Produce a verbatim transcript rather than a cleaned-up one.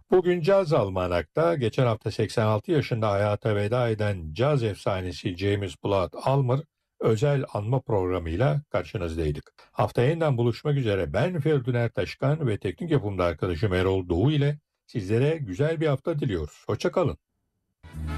Bugün Caz Almanak'ta geçen hafta seksen altı yaşında hayata veda eden caz efsanesi James Blunt Almer özel anma programıyla karşınızdaydık. Haftaya yeniden buluşmak üzere ben Feridun Ertaşkan ve teknik yapımda arkadaşım Erol Doğu ile sizlere güzel bir hafta diliyoruz. Hoşça kalın.